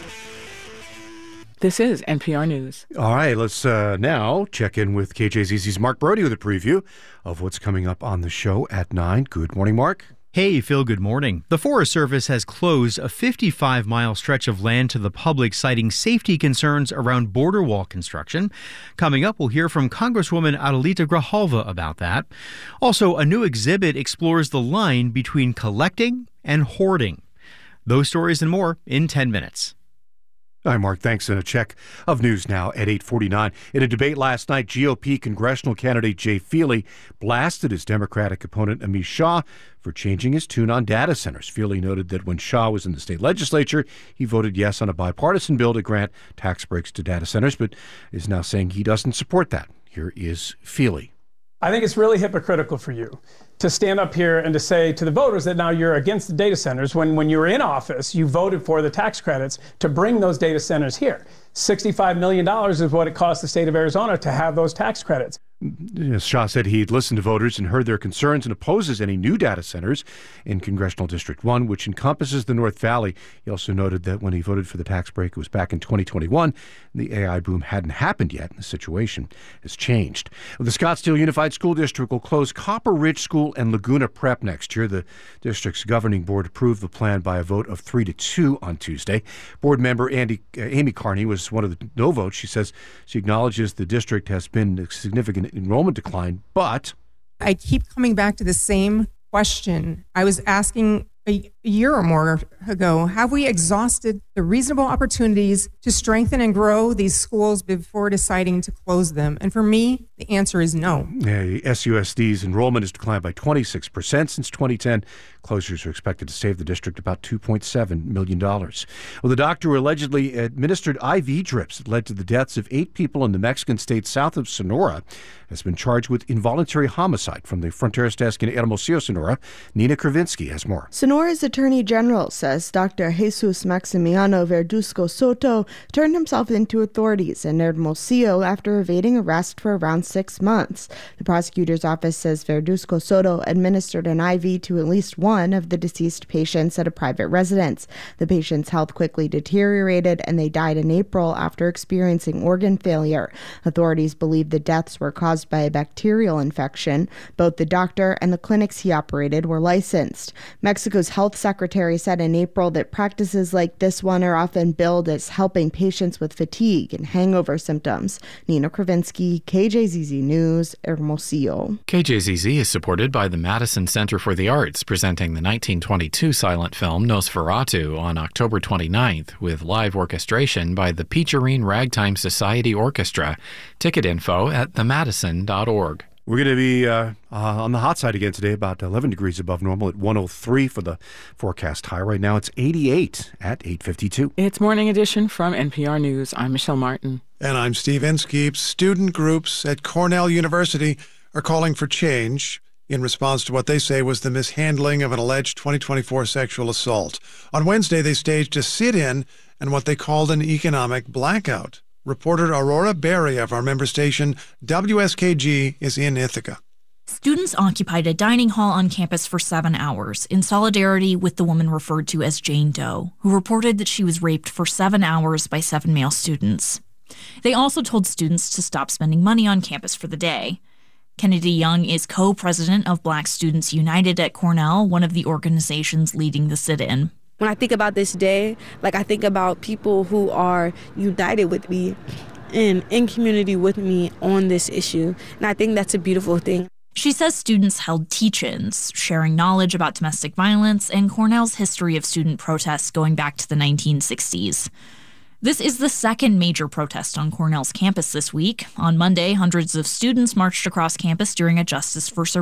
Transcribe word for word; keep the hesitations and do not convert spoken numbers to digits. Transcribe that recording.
This is N P R News. All right, let's uh, now check in with K J Z Z's Mark Brody with a preview of what's coming up on the show at nine. Good morning, Mark. Hey, Phil, good morning. The Forest Service has closed a fifty-five mile stretch of land to the public, citing safety concerns around border wall construction. Coming up, we'll hear from Congresswoman Adelita Grijalva about that. Also, a new exhibit explores the line between collecting and hoarding. Those stories and more in ten minutes. Hi, Mark. Thanks. And a check of news now at eight forty-nine. In a debate last night, G O P congressional candidate Jay Feely blasted his Democratic opponent Amish Shah for changing his tune on data centers. Feely noted that when Shah was in the state legislature, he voted yes on a bipartisan bill to grant tax breaks to data centers, but is now saying he doesn't support that. Here is Feely. I think it's really hypocritical for you to stand up here and to say to the voters that now you're against the data centers when when you were in office, you voted for the tax credits to bring those data centers here. sixty-five million dollars is what it cost the state of Arizona to have those tax credits. Shah said he'd listened to voters and heard their concerns and opposes any new data centers in Congressional District one, which encompasses the North Valley. He also noted that when he voted for the tax break, it was back in twenty twenty-one. The A I boom hadn't happened yet, and the situation has changed. The Scottsdale Unified School District will close Copper Ridge School and Laguna Prep next year. The district's governing board approved the plan by a vote of three to two on Tuesday. Board member Andy, uh, Amy Carney was one of the no votes. She says she acknowledges the district has been a significant enrollment decline, but I keep coming back to the same question I was asking a year or more ago. Have we exhausted the reasonable opportunities to strengthen and grow these schools before deciding to close them? And for me, the answer is no. Yeah, S U S D's enrollment has declined by twenty-six percent since twenty ten. Closures are expected to save the district about two point seven million dollars. Well, the doctor who allegedly administered I V drips that led to the deaths of eight people in the Mexican state south of Sonora has been charged with involuntary homicide. From the Fronteras desk in Hermosillo, Sonora, Nina Kravinsky has more. Sonora's Attorney General says Doctor Jesus Maximiano Verduzco Soto turned himself into authorities in Hermosillo after evading arrest for around six months. The prosecutor's office says Verduzco Soto administered an I V to at least one of the deceased patients at a private residence. The patient's health quickly deteriorated and they died in April after experiencing organ failure. Authorities believe the deaths were caused by a bacterial infection. Both the doctor and the clinics he operated were licensed. Mexico's health secretary said in April that practices like this one are often billed as helping patients with fatigue and hangover symptoms. Nina Kravinsky, K J Z Z News, Hermosillo. K J Z Z is supported by the Madison Center for the Arts, presenting the nineteen twenty-two silent film Nosferatu on October twenty-ninth, with live orchestration by the Peacherine Ragtime Society Orchestra. Ticket info at the madison dot org. We're going to be uh, uh, on the hot side again today, about eleven degrees above normal at one oh three for the forecast high. Right now it's eighty-eight at eight fifty-two. It's Morning Edition from N P R News. I'm Michelle Martin. And I'm Steve Inskeep. Student groups at Cornell University are calling for change in response to what they say was the mishandling of an alleged twenty twenty-four sexual assault. On Wednesday, they staged a sit-in and what they called an economic blackout. Reporter Aurora Berry of our member station W S K G is in Ithaca. Students occupied a dining hall on campus for seven hours in solidarity with the woman referred to as Jane Doe, who reported that she was raped for seven hours by seven male students. They also told students to stop spending money on campus for the day. Kennedy Young is co-president of Black Students United at Cornell, one of the organizations leading the sit-in. When I think about this day, like I think about people who are united with me and in community with me on this issue. And I think that's a beautiful thing. She says students held teach-ins, sharing knowledge about domestic violence and Cornell's history of student protests going back to the nineteen sixties. This is the second major protest on Cornell's campus this week. On Monday, hundreds of students marched across campus during a Justice for Survivors